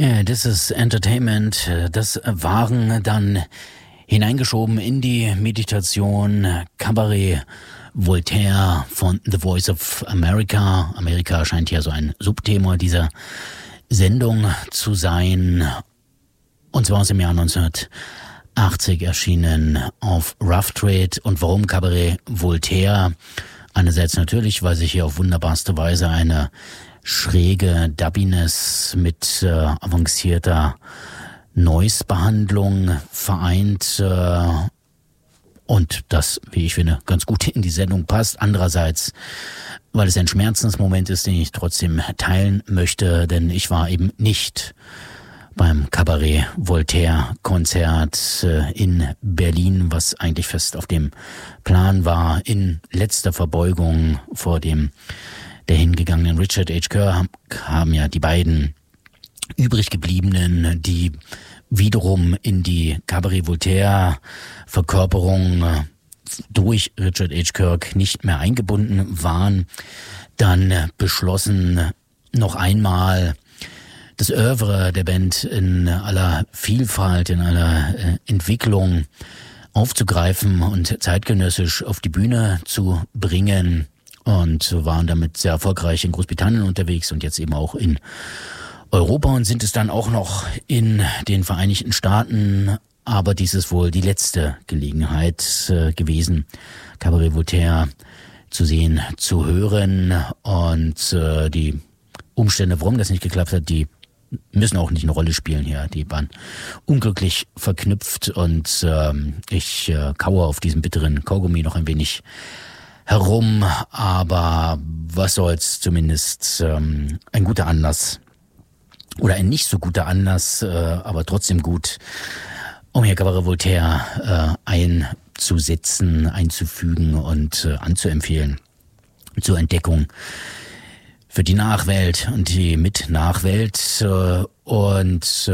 Das ist Entertainment. Das waren dann hineingeschoben in die Meditation Cabaret Voltaire von The Voice of America. Amerika scheint ja so ein Subthema dieser Sendung zu sein. Und zwar aus dem Jahr 1980 erschienen auf Rough Trade. Und warum Cabaret Voltaire? Einerseits natürlich, weil sich hier auf wunderbarste Weise eine schräge Dubbiness mit avancierter Noise-Behandlung vereint und das, wie ich finde, ganz gut in die Sendung passt. Andererseits, weil es ein Schmerzensmoment ist, den ich trotzdem teilen möchte, denn ich war eben nicht beim Cabaret Voltaire Konzert in Berlin, was eigentlich fest auf dem Plan war. In letzter Verbeugung vor dem der hingegangenen Richard H. Kerr haben ja die beiden übrig gebliebenen, die wiederum in die Cabaret Voltaire Verkörperung durch Richard H. Kirk nicht mehr eingebunden waren, dann beschlossen, noch einmal das Oeuvre der Band in aller Vielfalt, in aller Entwicklung aufzugreifen und zeitgenössisch auf die Bühne zu bringen. Und waren damit sehr erfolgreich in Großbritannien unterwegs und jetzt eben auch in Europa und sind es dann auch noch in den Vereinigten Staaten. Aber dies ist wohl die letzte Gelegenheit gewesen, Cabaret Voltaire zu sehen, zu hören. Und die Umstände, warum das nicht geklappt hat, die müssen auch nicht eine Rolle spielen hier. Die waren unglücklich verknüpft und ich kaue auf diesem bitteren Kaugummi noch ein wenig herum, aber was soll's, zumindest ein guter Anlass oder ein nicht so guter Anlass, aber trotzdem gut, um hier Cabaret Voltaire einzusetzen, einzufügen und anzuempfehlen zur Entdeckung für die Nachwelt und die Mit-Nachwelt und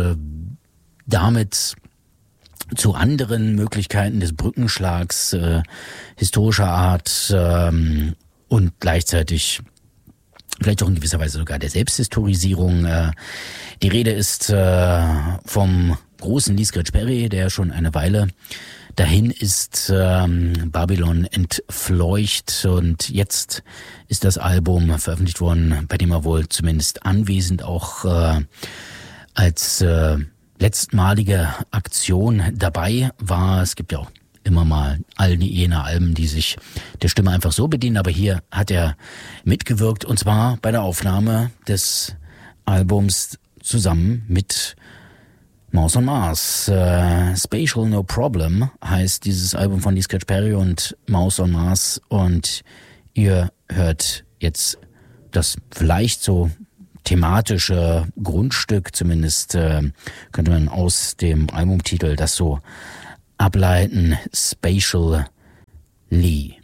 damit zu anderen Möglichkeiten des Brückenschlags historischer Art und gleichzeitig vielleicht auch in gewisser Weise sogar der Selbsthistorisierung. Die Rede ist vom großen Lee Scratch Perry, der schon eine Weile dahin ist, Babylon entfleucht, und jetzt ist das Album veröffentlicht worden, bei dem er wohl zumindest anwesend auch als letztmalige Aktion dabei war. Es gibt ja auch immer mal all jene Alben, die sich der Stimme einfach so bedienen, aber hier hat er mitgewirkt, und zwar bei der Aufnahme des Albums zusammen mit Mouse on Mars. Spatial No Problem heißt dieses Album von Lee Scratch Perry und Mouse on Mars, und ihr hört jetzt das vielleicht so thematische Grundstück, zumindest könnte man aus dem Albumtitel das so ableiten, Spatial Lee.